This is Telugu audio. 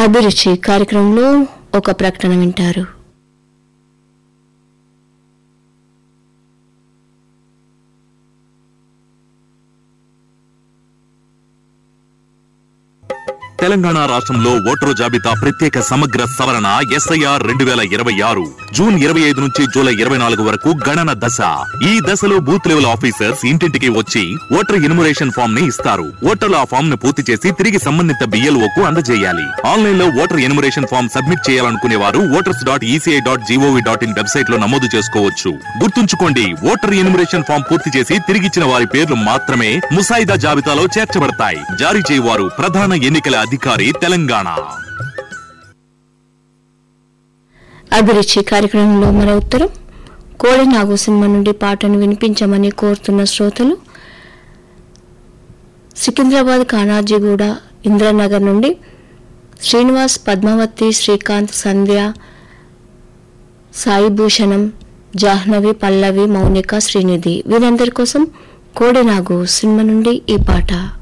అభిరుచి కార్యక్రమంలో ఒక ప్రకటన వింటారు. తెలంగాణ రాష్ట్రంలో ఓటరు జాబితా ప్రత్యేక సమగ్ర సవరణ SIR 2026 జూన్ 25 నుంచి జూలై 24 వరకు గణన దశ. ఈ దశలో బూత్ లెవెల్ ఆఫీసర్స్ ఇంటింటికి వచ్చి ఓటర్ ఎన్యుమరేషన్ ఫామ్ ని ఇస్తారు. ఓటర్లు ఆ ఫామ్ ను పూర్తి చేసి తిరిగి సంబంధిత BLOకు అందజేయాలి. ఆన్లైన్ లో ఓటర్ ఎన్యుమరేషన్ ఫామ్ సబ్మిట్ చేయాలనుకునే వారు voters.eci.gov.in వెబ్సైట్ లో నమోదు చేసుకోవచ్చు. గుర్తుంచుకోండి, ఓటర్ ఎన్యుమరేషన్ ఫామ్ పూర్తి చేసి తిరిగిచ్చిన వారి పేర్లు మాత్రమే ముసాయిదా జాబితాలో చేర్చబడతాయి. జారీ చేయవారు ప్రధాన ఎన్నికల అధికారి తెలంగాణ. అభిరుచి కార్యక్రమంలో మన ఉత్తరం, కోడి నాగు సినిమా నుండి పాటను వినిపించమని కోరుతున్న శ్రోతలు సికింద్రాబాద్, కానాజీగూడ, ఇంద్రనగర్ నుండి శ్రీనివాస్, పద్మావతి, శ్రీకాంత్, సంధ్య, సాయిభూషణం, జాహ్నవి, పల్లవి, మౌనిక, శ్రీనిధి. వీరందరి కోసం కోడి నాగు సినిమా నుండి ఈ పాట.